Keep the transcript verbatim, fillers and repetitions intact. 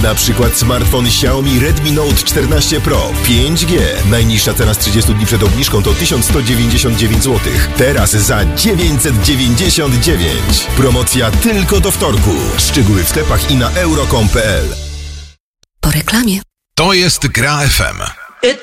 Na przykład smartfon Xiaomi Redmi Note czternaście Pro pięć G. Najniższa cena z trzydziestu dni przed obniżką to tysiąc sto dziewięćdziesiąt dziewięć złotych. Teraz za dziewięćset dziewięćdziesiąt dziewięć. Promocja tylko do wtorku. Szczegóły w sklepach i na euro kropka com kropka p l. Po reklamie. To jest Gra F M.